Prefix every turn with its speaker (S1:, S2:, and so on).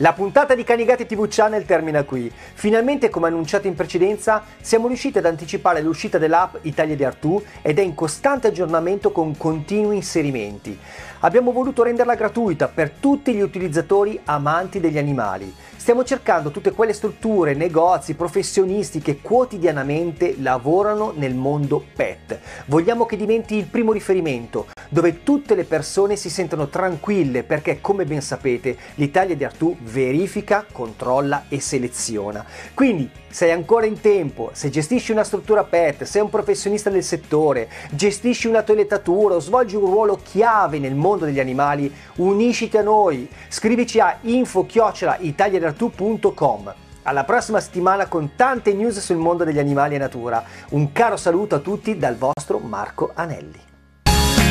S1: La puntata di Canigati TV Channel termina qui. Finalmente, come annunciato in precedenza, siamo riusciti ad anticipare l'uscita dell'app Italia di Artù ed è in costante aggiornamento con continui inserimenti. Abbiamo voluto renderla gratuita per tutti gli utilizzatori amanti degli animali. Stiamo cercando tutte quelle strutture, negozi, professionisti che quotidianamente lavorano nel mondo pet. Vogliamo che diventi il primo riferimento, dove tutte le persone si sentono tranquille perché, come ben sapete, l'Italia di Artù verifica, controlla e seleziona. Quindi, sei ancora in tempo, se gestisci una struttura pet, sei un professionista del settore, gestisci una toilettatura o svolgi un ruolo chiave nel mondo degli animali, unisciti a noi. Scrivici a info@italiadartù.com. Alla prossima settimana con tante news sul mondo degli animali e natura. Un caro saluto a tutti dal vostro Marco Anelli.